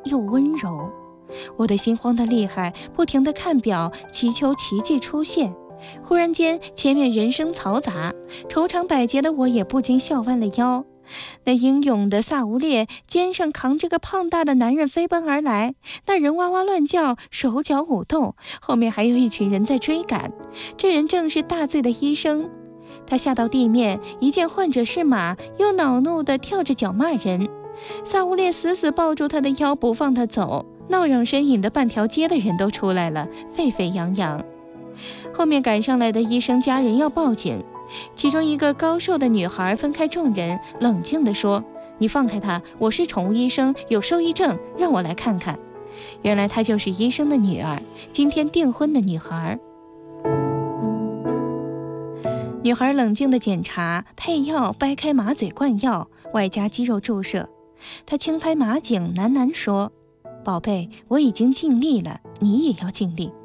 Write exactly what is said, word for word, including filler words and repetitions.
又温柔。我的心慌得厉害，不停地看表，祈求奇迹出现。忽然间，前面人声嘈杂，愁肠百结的我也不禁笑弯了腰。那英勇的萨乌烈肩上扛着个胖大的男人飞奔而来，那人哇哇乱叫，手脚舞动，后面还有一群人在追赶。这人正是大醉的医生，他下到地面，一见患者是马，又恼怒地跳着脚骂人。萨乌烈死死抱住他的腰，不放他走，闹嚷声引得半条街的人都出来了，沸沸扬扬。后面赶上来的医生家人要报警，其中一个高瘦的女孩分开众人，冷静地说：“你放开她，我是宠物医生，有受益证，让我来看看。”原来她就是医生的女儿，今天订婚的女孩。女孩冷静地检查、配药、掰开马嘴灌药，外加肌肉注射。她轻拍马颈，喃喃说：“宝贝，我已经尽力了，你也要尽力。”